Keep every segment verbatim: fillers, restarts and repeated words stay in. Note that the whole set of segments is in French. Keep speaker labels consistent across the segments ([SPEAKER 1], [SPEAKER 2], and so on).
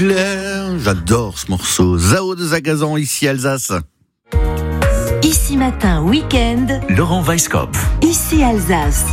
[SPEAKER 1] J'adore ce morceau. Zao de Zagazan, ici Alsace.
[SPEAKER 2] Ici Matin, week-end.
[SPEAKER 3] Laurent Weisskopf.
[SPEAKER 2] Ici Alsace.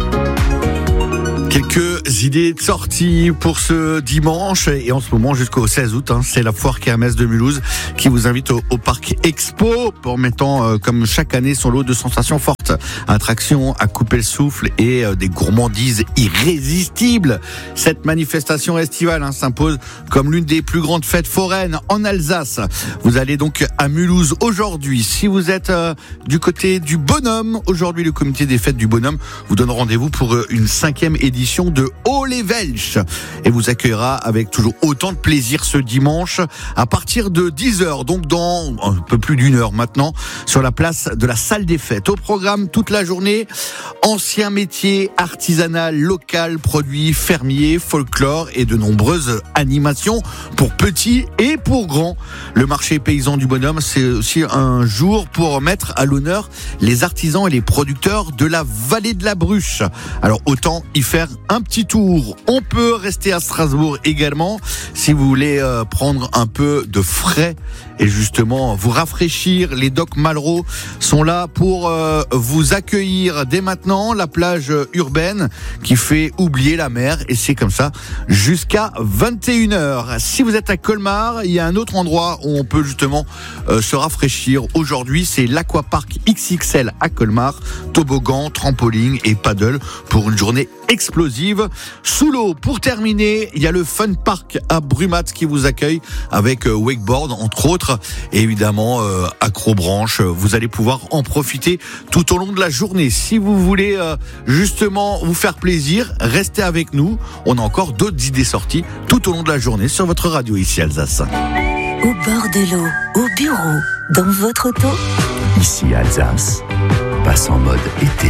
[SPEAKER 1] Quelques idées de sortie pour ce dimanche et en ce moment jusqu'au seize août, hein, c'est la foire Kermesse de Mulhouse qui vous invite au, au Parc Expo, permettant euh, comme chaque année son lot de sensations fortes, attractions à couper le souffle et euh, des gourmandises irrésistibles. Cette manifestation estivale hein, s'impose comme l'une des plus grandes fêtes foraines en Alsace. Vous allez donc à Mulhouse aujourd'hui. Si vous êtes euh, du côté du Bonhomme, aujourd'hui le comité des fêtes du Bonhomme vous donne rendez-vous pour euh, une cinquième édition de Haut les Welsh et vous accueillera avec toujours autant de plaisir ce dimanche à partir de dix heures, donc dans un peu plus d'une heure maintenant, sur la place de la salle des fêtes. Au programme toute la journée, anciens métiers, artisanal, local, produits fermiers, folklore et de nombreuses animations pour petits et pour grands. Le marché paysan du Bonhomme, c'est aussi un jour pour mettre à l'honneur les artisans et les producteurs de la vallée de la Bruche. Alors autant y faire un petit tour. On peut rester à Strasbourg également si vous voulez euh, prendre un peu de frais et justement vous rafraîchir. Les Docks Malraux sont là pour euh, vous accueillir dès maintenant. La plage urbaine qui fait oublier la mer et c'est comme ça jusqu'à vingt et une heures. Si vous êtes à Colmar, il y a un autre endroit où on peut justement euh, se rafraîchir. Aujourd'hui, c'est l'Aquapark X X L à Colmar. Toboggan, trampoline et paddle pour une journée explosive. Sous l'eau, pour terminer, il y a le Fun Park à Brumat qui vous accueille avec euh, wakeboard entre autres et évidemment euh, acrobranche. Vous allez pouvoir en profiter tout au long de la journée. Si vous voulez euh, justement vous faire plaisir, restez avec nous. On a encore d'autres idées sorties tout au long de la journée sur votre radio ici Alsace.
[SPEAKER 2] Au bord de l'eau, au bureau, dans votre auto.
[SPEAKER 3] Ici Alsace, passe en mode été.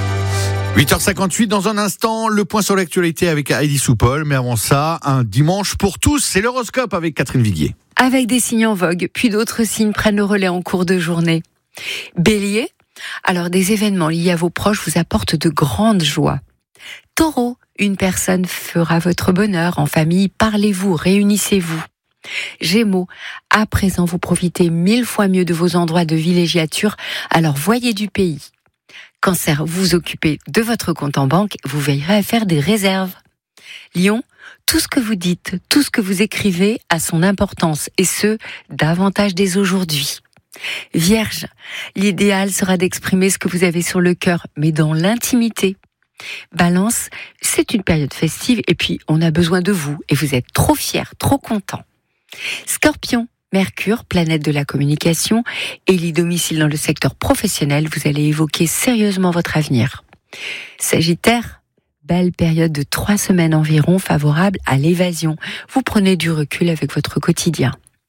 [SPEAKER 1] huit heures cinquante-huit, dans un instant, le point sur l'actualité avec Heidi Soupol. Mais avant ça, un dimanche pour tous, c'est l'horoscope avec Catherine Viguier.
[SPEAKER 4] Avec des signes en vogue, puis d'autres signes prennent le relais en cours de journée. Bélier, alors des événements liés à vos proches vous apportent de grandes joies. Taureau, une personne fera votre bonheur en famille, parlez-vous, réunissez-vous. Gémeaux, à présent vous profitez mille fois mieux de vos endroits de villégiature, alors voyez du pays. Cancer, vous vous occupez de votre compte en banque, vous veillerez à faire des réserves. Lion, tout ce que vous dites, tout ce que vous écrivez a son importance, et ce, davantage dès aujourd'hui. Vierge, l'idéal sera d'exprimer ce que vous avez sur le cœur, mais dans l'intimité. Balance, c'est une période festive, et puis on a besoin de vous, et vous êtes trop fiers, trop contents. Scorpion, Mercure, planète de la communication, élit domicile dans le secteur professionnel, vous allez évoquer sérieusement votre avenir. Sagittaire, belle période de trois semaines environ favorable à l'évasion. Vous prenez du recul avec votre quotidien.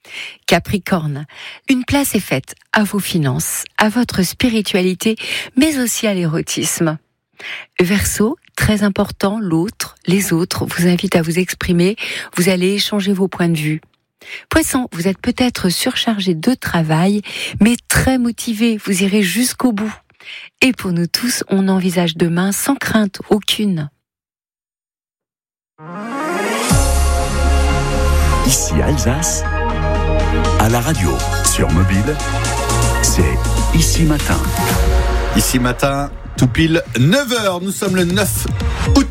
[SPEAKER 4] Capricorne, une place est faite à vos finances, à votre spiritualité, mais aussi à l'érotisme. Verseau, très important, l'autre, les autres vous invitent à vous exprimer, vous allez échanger vos points de vue. Poisson, vous êtes peut-être surchargé de travail, mais très motivé, vous irez jusqu'au bout. Et pour nous tous, on envisage demain sans crainte aucune.
[SPEAKER 3] Ici Alsace, à la radio, sur mobile, c'est Ici Matin.
[SPEAKER 1] Ici Matin, tout pile neuf heures, nous sommes le neuf août.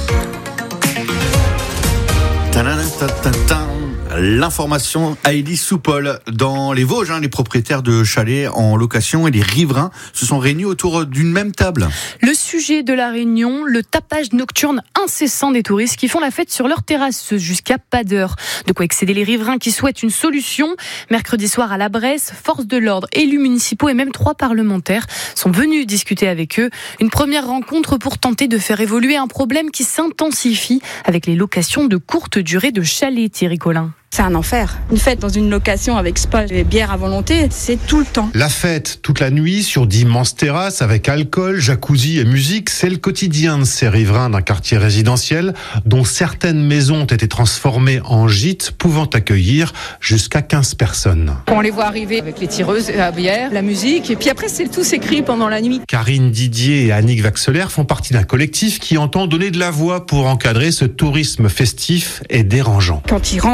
[SPEAKER 1] Ta-da-da-ta-ta-ta. L'information, Heidi Soupol. Dans les Vosges, hein, les propriétaires de chalets en location et les riverains se sont réunis autour d'une même table.
[SPEAKER 5] Le sujet de la réunion, le tapage nocturne incessant des touristes qui font la fête sur leur terrasse jusqu'à pas d'heure. De quoi excéder les riverains qui souhaitent une solution. Mercredi soir à la Bresse, forces de l'ordre, élus municipaux et même trois parlementaires sont venus discuter avec eux. Une première rencontre pour tenter de faire évoluer un problème qui s'intensifie avec les locations de courte durée de chalets, Thierry Collin.
[SPEAKER 6] C'est un enfer. Une fête dans une location avec spa et bière à volonté, c'est tout le temps.
[SPEAKER 7] La fête toute la nuit sur d'immenses terrasses avec alcool, jacuzzi et musique, c'est le quotidien de ces riverains d'un quartier résidentiel dont certaines maisons ont été transformées en gîtes pouvant accueillir jusqu'à quinze personnes.
[SPEAKER 6] On les voit arriver avec les tireuses, la bière, la musique et puis après c'est tout s'écrit pendant la nuit.
[SPEAKER 7] Karine Didier et Annick Vaxelaire font partie d'un collectif qui entend donner de la voix pour encadrer ce tourisme festif et dérangeant.
[SPEAKER 6] Quand ils rentrent dans ce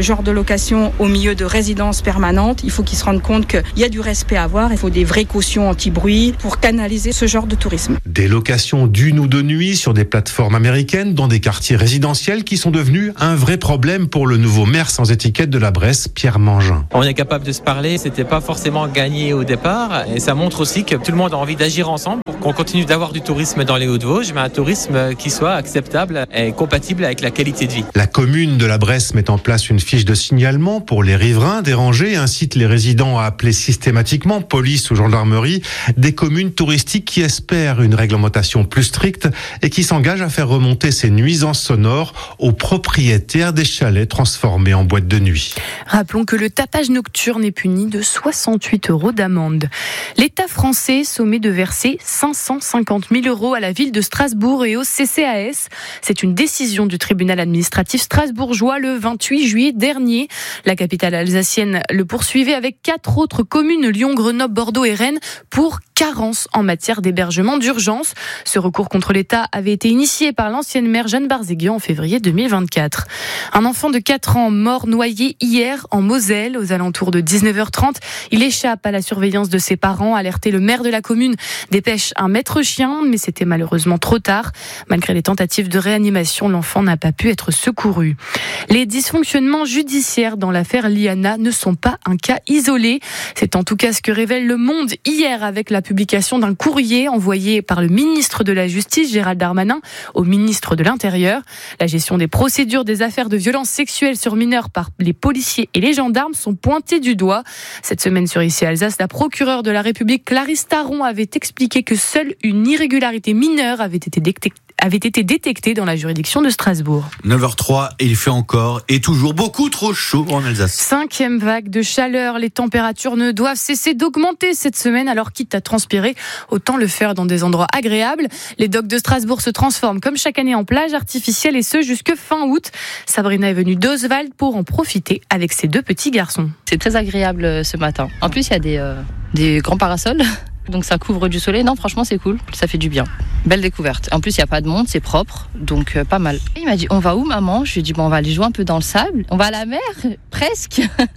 [SPEAKER 8] genre de location au milieu de résidences permanentes, il faut qu'ils se rendent compte qu'il y a du respect à avoir, il faut des vraies cautions anti-bruit pour canaliser ce genre de tourisme.
[SPEAKER 7] Des locations d'une ou de nuit sur des plateformes américaines dans des quartiers résidentiels qui sont devenus un vrai problème pour le nouveau maire sans étiquette de la Bresse, Pierre Mangin.
[SPEAKER 9] On est capable de se parler, c'était pas forcément gagné au départ et ça montre aussi que tout le monde a envie d'agir ensemble pour qu'on continue d'avoir du tourisme dans les Hauts-de-Vosges, mais un tourisme qui soit acceptable et compatible avec la qualité de vie.
[SPEAKER 7] La commune de la Bresse met en place une fiche de signalement pour les riverains dérangés et incite les résidents à appeler systématiquement police ou gendarmerie. Des communes touristiques qui espèrent une réglementation plus stricte et qui s'engagent à faire remonter ces nuisances sonores aux propriétaires des chalets transformés en boîtes de nuit.
[SPEAKER 5] Rappelons que le tapage nocturne est puni de soixante-huit euros d'amende. L'État français sommet de verser cinq cent cinquante mille euros à la ville de Strasbourg et au C C A S. C'est une décision du tribunal administratif strasbourgeois le vingt-huit juillet dernier. La capitale alsacienne le poursuivait avec quatre autres communes, Lyon, Grenoble, Bordeaux et Rennes, pour carence en matière d'hébergement d'urgence. Ce recours contre l'État avait été initié par l'ancienne maire Jeanne Barzeguian en février deux mille vingt-quatre. Un enfant de quatre ans mort noyé hier en Moselle aux alentours de dix-neuf heures trente. Il échappe à la surveillance de ses parents. Alerté, le maire de la commune dépêche un maître chien, mais c'était malheureusement trop tard. Malgré les tentatives de réanimation, l'enfant n'a pas pu être secouru. Les dysfonctionnements judiciaires dans l'affaire Liana ne sont pas un cas isolé. C'est en tout cas ce que révèle Le Monde hier avec la publication d'un courrier envoyé par le ministre de la Justice, Gérald Darmanin, au ministre de l'Intérieur. La gestion des procédures des affaires de violences sexuelles sur mineurs par les policiers et les gendarmes sont pointés du doigt. Cette semaine sur Ici Alsace, la procureure de la République, Clarisse Taron, avait expliqué que seule une irrégularité mineure avait été détectée avait été détecté dans la juridiction de Strasbourg.
[SPEAKER 1] neuf heures trois, et il fait encore et toujours beaucoup trop chaud en Alsace.
[SPEAKER 5] Cinquième vague de chaleur, les températures ne doivent cesser d'augmenter cette semaine, alors quitte à transpirer, autant le faire dans des endroits agréables. Les docks de Strasbourg se transforment comme chaque année en plage artificielle et ce jusque fin août. Sabrina est venue d'Oswald pour en profiter avec ses deux petits garçons.
[SPEAKER 10] C'est très agréable ce matin. En plus, il y a des, euh, des grands parasols. Donc ça couvre du soleil. Non, franchement, c'est cool. Ça fait du bien. Belle découverte. En plus, il n'y a pas de monde, c'est propre. Donc, euh, pas mal. Et il m'a dit, on va où, maman? Je lui ai dit, bon, on va aller jouer un peu dans le sable. On va à la mer, presque.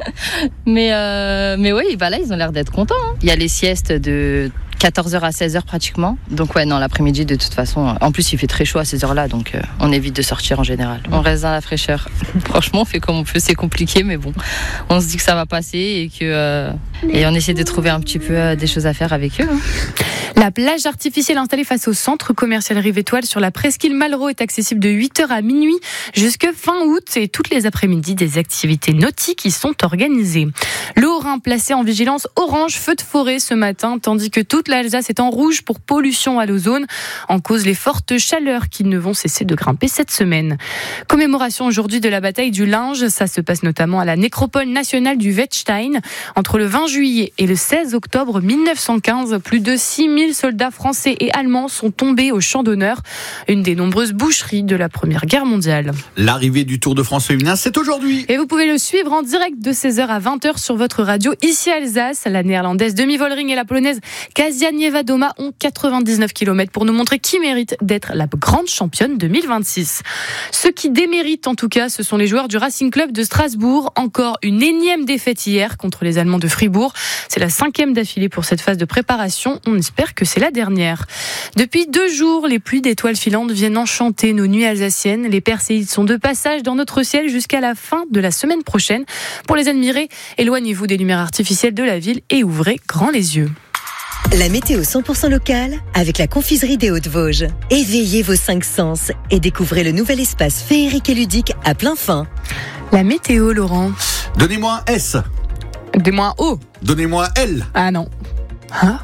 [SPEAKER 10] mais, euh, mais oui, bah là, ils ont l'air d'être contents. Hein. Il y a les siestes de quatorze heures à seize heures pratiquement. Donc, ouais, non, l'après-midi, de toute façon. En plus, il fait très chaud à ces heures-là. Donc, euh, on évite de sortir en général. On reste dans la fraîcheur. Franchement, on fait comme on peut. C'est compliqué, mais bon. On se dit que ça va passer et que. Euh, et on essaie de trouver un petit peu euh, des choses à faire avec eux. Hein.
[SPEAKER 5] La plage artificielle installée face au centre commercial Rive Étoile sur la presqu'île Malraux est accessible de huit heures à minuit jusque fin août et toutes les après-midi des activités nautiques y sont organisées. Le Haut-Rhin placé en vigilance orange feu de forêt ce matin tandis que toute l'Alsace est en rouge pour pollution à l'ozone en cause les fortes chaleurs qui ne vont cesser de grimper cette semaine. Commémoration aujourd'hui de la bataille du Linge, ça se passe notamment à la nécropole nationale du Wettstein entre le vingt juillet et le seize octobre mille neuf cent quinze. Plus de six mille soldats français et allemands sont tombés au champ d'honneur, une des nombreuses boucheries de la Première Guerre mondiale.
[SPEAKER 1] L'arrivée du Tour de France féminin, c'est aujourd'hui.
[SPEAKER 5] Et vous pouvez le suivre en direct de seize heures à vingt heures sur votre radio Ici Alsace. La néerlandaise Demi Vollering et la polonaise Kasia Niewedoma ont quatre-vingt-dix-neuf kilomètres pour nous montrer qui mérite d'être la grande championne deux mille vingt-six. Ceux qui déméritent en tout cas, ce sont les joueurs du Racing Club de Strasbourg. Encore une énième défaite hier contre les Allemands de Fribourg. C'est la cinquième d'affilée pour cette phase de préparation. On espère que c'est la dernière. Depuis deux jours, les pluies d'étoiles filantes viennent enchanter nos nuits alsaciennes. Les Perséides sont de passage dans notre ciel jusqu'à la fin de la semaine prochaine. Pour les admirer, éloignez-vous des lumières artificielles de la ville et ouvrez grand les yeux.
[SPEAKER 2] La météo cent pour cent locale avec la confiserie des Hauts-de-Vosges. Éveillez vos cinq sens et découvrez le nouvel espace féerique et ludique à plein fin.
[SPEAKER 5] La météo, Laurent.
[SPEAKER 1] Donnez-moi un S.
[SPEAKER 5] Donnez-moi un O.
[SPEAKER 1] Donnez-moi un L.
[SPEAKER 5] Ah non. Hein?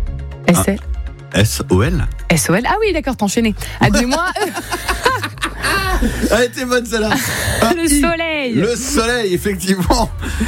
[SPEAKER 5] S L.
[SPEAKER 1] S O L.
[SPEAKER 5] S O L. Ah oui, d'accord, t'as enchaîné. Ah, donnez-moi un E.
[SPEAKER 1] Elle était bonne celle-là.
[SPEAKER 5] Le soleil.
[SPEAKER 1] Le soleil, effectivement.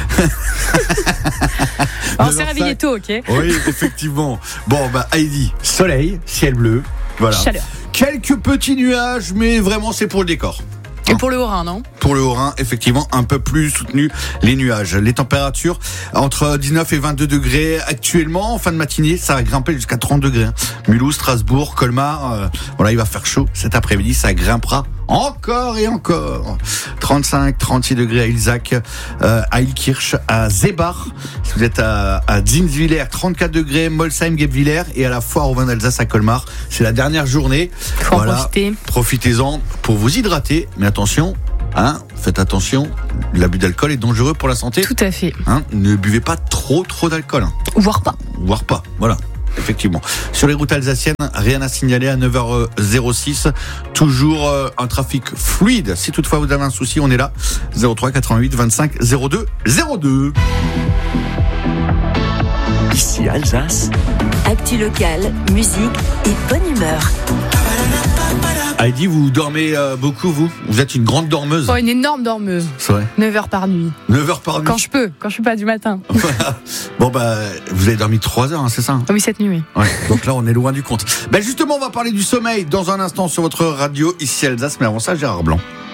[SPEAKER 5] On s'est réveillé tôt, ok.
[SPEAKER 1] Oui, effectivement. Bon, bah Heidi, soleil, ciel bleu, voilà.
[SPEAKER 5] Chaleur.
[SPEAKER 1] Quelques petits nuages, mais vraiment c'est pour le décor.
[SPEAKER 5] Et pour le Haut-Rhin, non?
[SPEAKER 1] Pour le Haut-Rhin, effectivement, un peu plus soutenu les nuages. Les températures entre dix-neuf et vingt-deux degrés actuellement. En fin de matinée, ça va grimper jusqu'à trente degrés. Mulhouse, Strasbourg, Colmar, euh, voilà, il va faire chaud. Cet après-midi, ça grimpera Encore et encore. trente-cinq, trente-six degrés à Ilzac, euh, à Ilkirch, à Zebach. Si vous êtes à, à Dinswiller, trente-quatre degrés, Molsheim, Guebwiller et à la foire au vin d'Alsace à Colmar. C'est la dernière journée.
[SPEAKER 5] Faut voilà. en profiter.
[SPEAKER 1] Profitez-en pour vous hydrater. Mais attention, hein, faites attention. L'abus d'alcool est dangereux pour la santé.
[SPEAKER 5] Tout à fait.
[SPEAKER 1] Hein, ne buvez pas trop, trop d'alcool. Hein.
[SPEAKER 5] Voire pas.
[SPEAKER 1] Voire pas, voilà. Effectivement. Sur les routes alsaciennes, rien à signaler à neuf heures zéro six. Toujours euh, un trafic fluide. Si toutefois vous avez un souci, on est là. zéro trois quatre-vingt-huit vingt-cinq zéro deux zéro deux.
[SPEAKER 3] Ici Alsace.
[SPEAKER 2] Actu locale, musique et bonne humeur.
[SPEAKER 1] Heidi, vous dormez euh, beaucoup, vous Vous êtes une grande dormeuse.
[SPEAKER 5] Oh, une énorme dormeuse.
[SPEAKER 1] C'est vrai.
[SPEAKER 5] neuf heures par nuit.
[SPEAKER 1] neuf heures par nuit.
[SPEAKER 5] Quand je peux, quand je suis pas du matin.
[SPEAKER 1] Bon, bah, vous avez dormi trois heures, hein, c'est ça?
[SPEAKER 5] Oui, cette nuit, oui.
[SPEAKER 1] Ouais, donc là, on est loin du compte. Ben justement, on va parler du sommeil dans un instant sur votre radio, ici Alsace. Mais avant ça, Gérard Blanc.